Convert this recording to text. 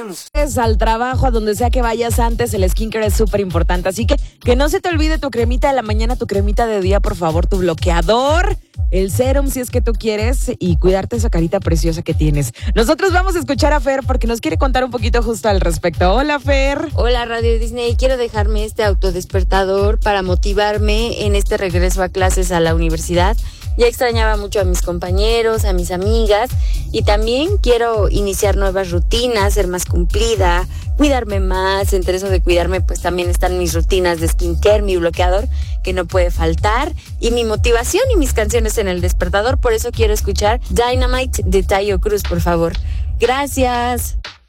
Al trabajo, a donde sea que vayas antes, el skincare es súper importante. Así que no se te olvide tu cremita de la mañana, tu cremita de día, por favor, tu bloqueador, el serum si es que tú quieres y cuidarte esa carita preciosa que tienes. Nosotros vamos a escuchar a Fer porque nos quiere contar un poquito justo al respecto. Hola, Fer. Hola, Radio Disney. Quiero dejarme este autodespertador para motivarme en este regreso a clases a la universidad. Ya extrañaba mucho a mis compañeros, a mis amigas y también quiero iniciar nuevas rutinas, ser más cumplida, cuidarme más. Entre eso de cuidarme, pues también están mis rutinas de skincare, mi bloqueador que no puede faltar y mi motivación y mis canciones en el despertador. Por eso quiero escuchar Dynamite de Taio Cruz, por favor. Gracias.